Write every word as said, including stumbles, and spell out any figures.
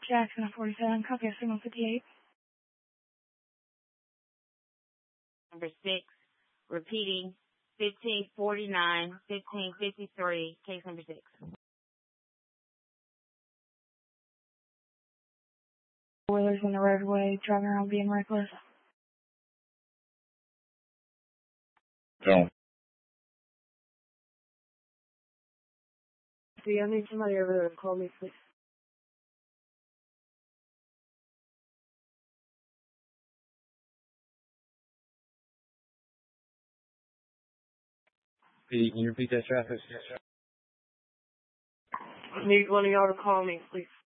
Jackson forty-seven, copy of signal fifty-eight. Number six, repeating, fifteen forty-nine, fifteen fifty-three, case number six. Wheelers in the roadway, driving around being reckless. No. See, I need somebody over there to call me, please. Can you repeat that traffic? I need one of y'all to call me, please.